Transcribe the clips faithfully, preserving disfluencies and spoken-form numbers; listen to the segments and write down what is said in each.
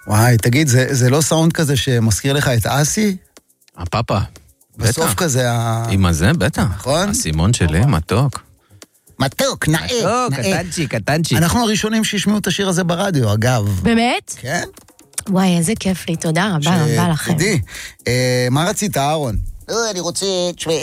וואי, תגיד, זה, זה לא סאונד כזה שמזכיר לך את אסי? הפאפה. בסוף בטח. כזה ה... עם הזה, בטח. נכון? הסימון שלי, מתוק. מתוק, נאה. מתוק, נאה. קטנצ'י, קטנצ'י. אנחנו הראשונים שישמעו את השיר הזה ברדיו, אגב. באמת? כן? וואי, איזה כיף לי, תודה רבה רבה לכם. שתדעי, אה, מה רצית, אהרון? לא, אני רוצה... תשמע,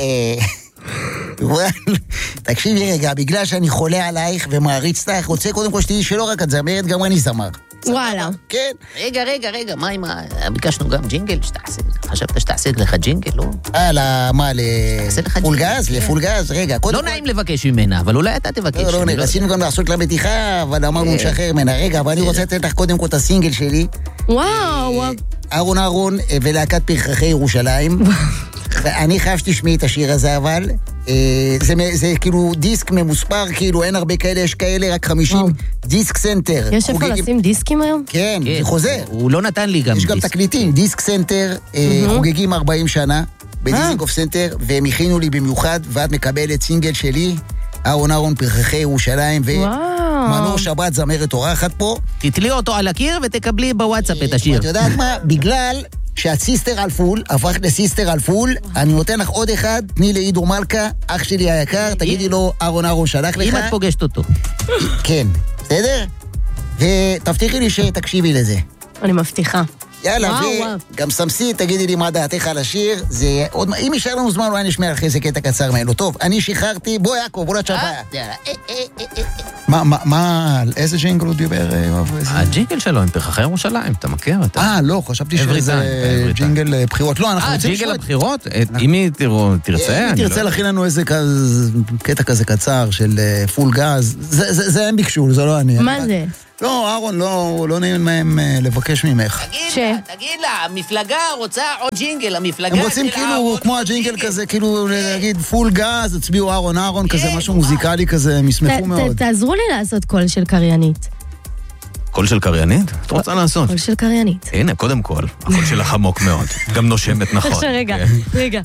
תקשיבי רגע, בגלל שאני חולה עלייך ומעריץ לך, רוצה קודם כל שתהי שלא רק את זמרת, גם אני זמר. וואלה. כן. רגע, רגע, רגע, מה עם ה... ביקשנו גם ג'ינגל שתעשה, חשבת שתעשה לך ג'ינגל, לא? אה, מה, לך לפול ג'ינגל. גז? לפול גז? רגע, קודם לא נעים לבקש ממנה, אבל אולי אתה תבקש. לא, לא, אני רצינו גם לעשות לה בדיחה, אבל אמרנו נשחרר ממנה. רגע, אבל אני רוצה לתת לך קודם כל את הסינגל שלי. וואו, וואו. אהרון אהרון ולהקת פרחחי ירושלים. ואני חייב שתשמעי את השיר הזה, אבל זה, זה כאילו דיסק ממוספר, כאילו אין הרבה כאלה, יש כאלה, רק חמישים. דיסק סנטר. יש איפה לשים דיסקים היום? כן, זה חוזר. הוא לא נתן לי גם יש דיסק. גם תקליטים, דיסק סנטר, חוגגים ארבעים שנה, בדיזינגוף סנטר, והם הכינו לי במיוחד, ואת מקבלת סינגל שלי, אהרון אהרון פרחחי ירושלים, ומנור שבת זמרת אורחת פה. תתלי אותו על הקיר ותקבלי בוואטסאפ את השיר. את יודעת מה? בגלל שהסיסטר על פול, הפך לסיסטר על פול, אני נותן לך עוד אחד, תני לעידו מלכה, אח שלי היקר, תגידי לו, אהרון אהרון שלח לך. אם את פוגשת אותו. כן, בסדר? ותבטיחי לי שתקשיבי לזה. אני מבטיחה. יאללה, וגם סמסי, תגידי לי מה דעתך על השיר, זה עוד... אם יישאר לנו זמן, אולי נשמע אחרי זה קטע קצר ממנו. טוב, אני שחררתי, בוא יעקב, בוא לצ'פאיה. מה, מה, מה, על איזה ג'ינגל הוא דיבר? הג'ינגל שלו עם פרחחי ירושלים, אתה מכיר? אה, לא, חשבתי שזה ג'ינגל בחירות. לא, אנחנו רוצים... אה, ג'ינגל הבחירות? אם היא תרצה? אם תרצה להכין לנו איזה קטע כזה קצר של פול גז, זה הם ביקשו, זה לא אני. מה זה? לא, אהרון, לא, לא נעים מהם לבקש ממך. תגיד לה, תגיד לה, המפלגה רוצה עוד ג'ינגל, המפלגה... הם רוצים כאילו, כמו הג'ינגל כזה, כאילו להגיד פול גז, הצביעו אהרון אהרון כזה, משהו מוזיקלי כזה, הם ישמחו מאוד. תעזרו לי לעשות קול של קריינית. קול של קריינית? את רוצה לעשות? קול של קריינית. הנה, קודם כל, הקול שלך עמוק מאוד. גם נושמת נכון. רגע, רגע.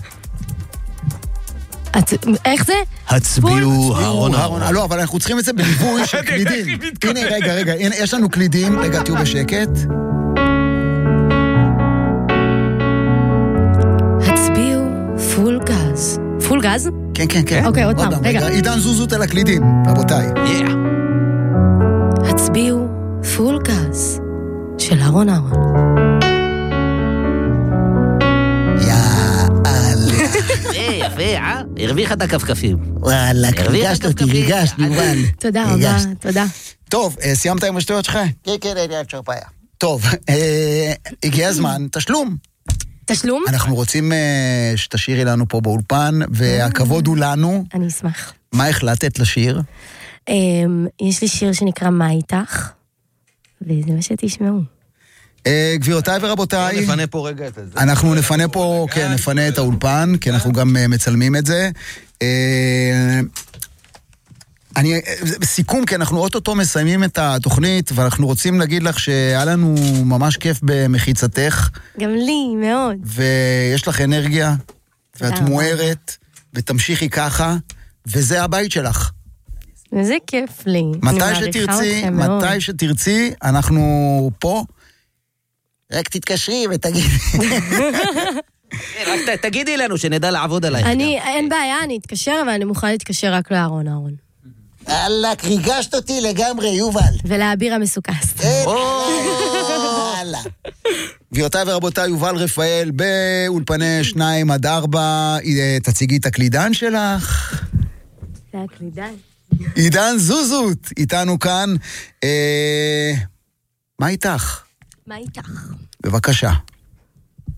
איך זה? הצביעו אהרון אהרון. לא, אבל אנחנו צריכים את זה בליווי של קלידים. הנה, רגע, רגע, יש לנו קלידים, רגע, תהיו בשקט. הצביעו פול גז. פול גז? כן, כן, כן. אוקיי, עוד פעם, רגע. עידן זוזות על הקלידים, רבותיי. הצביעו פול גז של אהרון אהרון. יפה, אה? הרוויח את הכפכפים. וואלה, ריגשת אותי, ריגשת, יובל. תודה רבה, תודה. טוב, סיימת עם השטויות שלך? כן, כן, אני עד שרפאיה. טוב, הגיע הזמן, תשלום. תשלום? אנחנו רוצים שתשירי לנו פה באולפן, והכבוד הוא לנו. אני אשמח. מה החלטת לשיר? יש לי שיר שנקרא מה איתך, וזה מה שתשמעו. גבירותיי ורבותיי, נפנה פה רגע את זה. אנחנו נפנה פה, כן, נפנה את האולפן, כי אנחנו גם מצלמים את זה. אני, בסיכום, כי אנחנו אוטוטו מסיימים את התוכנית, ואנחנו רוצים להגיד לך שהיה לנו ממש כיף במחיצתך. גם לי, מאוד. ויש לך אנרגיה, ואת מוארת, ותמשיכי ככה, וזה הבית שלך. וזה כיף לי. מתי שתרצי, מתי שתרצי, אנחנו פה. רק תתקשרי ותגידי. רק תגידי לנו שנדע לעבוד עלייך. אני, אין בעיה, אני אתקשר, אבל אני מוכנה להתקשר רק לאהרון אהרון. אללה, ריגשת אותי לגמרי, יובל. ולאביר המסוכס. אללה. גבירותיי ורבותיי, יובל רפאל באולפני שניים עד ארבע, תציגי את הקלידן שלך. זה הקלידן. עידן זוזות, איתנו כאן. מה איתך? מה איתך? בבקשה.